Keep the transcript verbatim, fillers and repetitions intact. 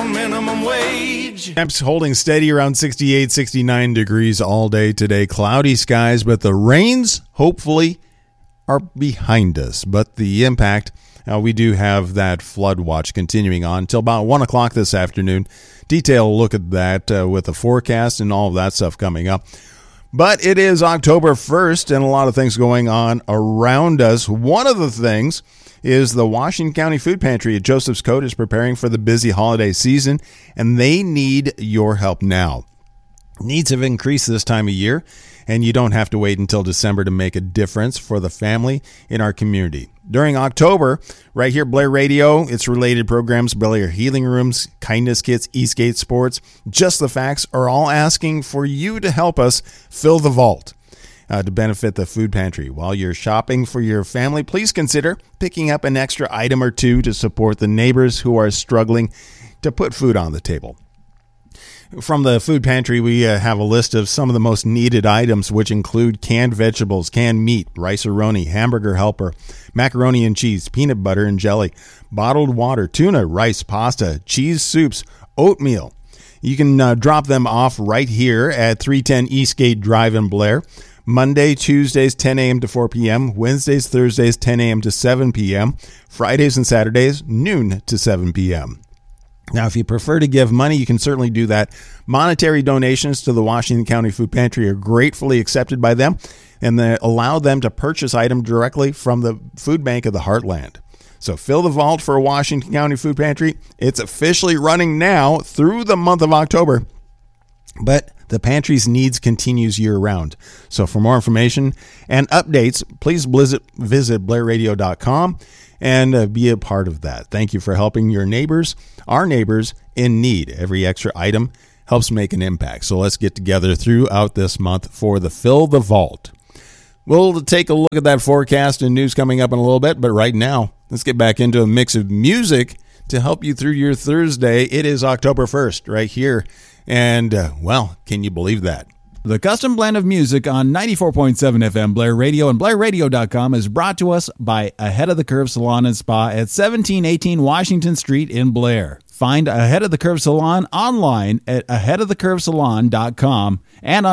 minimum wage. Temps holding steady around sixty-eight, sixty-nine degrees all day today. Cloudy skies, but the rains, hopefully, are behind us. But the impact, uh, we do have that flood watch continuing on until about one o'clock this afternoon. Detailed look at that uh, with the forecast and all of that stuff coming up. But it is October first and a lot of things going on around us. One of the things is the Washington County Food Pantry at Joseph's Coat is preparing for the busy holiday season, and they need your help now. Needs have increased this time of year, and you don't have to wait until December to make a difference for the family in our community. During October, right here, Blair Radio, its related programs, Blair Healing Rooms, Kindness Kits, Eastgate Sports, Just the Facts are all asking for you to help us fill the vault. Uh, to benefit the food pantry. While you're shopping for your family, please consider picking up an extra item or two to support the neighbors who are struggling to put food on the table. From the food pantry, we uh, have a list of some of the most needed items, which include canned vegetables, canned meat, rice-a-roni, hamburger helper, macaroni and cheese, peanut butter and jelly, bottled water, tuna, rice, pasta, cheese soups, oatmeal. You can uh, drop them off right here at three ten Eastgate Drive in Blair. Monday, Tuesdays, ten a.m. to four p.m., Wednesdays, Thursdays, ten a.m. to seven p.m., Fridays and Saturdays, noon to seven p.m. Now, if you prefer to give money, you can certainly do that. Monetary donations to the Washington County Food Pantry are gratefully accepted by them, and they allow them to purchase items directly from the food bank of the Heartland. So fill the vault for Washington County Food Pantry. It's officially running now through the month of October, but the pantry's needs continues year-round. So for more information and updates, please visit, visit blair radio dot com and uh, be a part of that. Thank you for helping your neighbors, our neighbors in need. Every extra item helps make an impact. So let's get together throughout this month for the Fill the Vault. We'll take a look at that forecast and news coming up in a little bit, but right now, let's get back into a mix of music to help you through your Thursday. It is October first right here. And, uh, well, can you believe that? The custom blend of music on ninety-four point seven F M Blair Radio and blair radio dot com is brought to us by Ahead of the Curve Salon and Spa at seventeen eighteen Washington Street in Blair. Find Ahead of the Curve Salon online at ahead of the curve salon dot com and on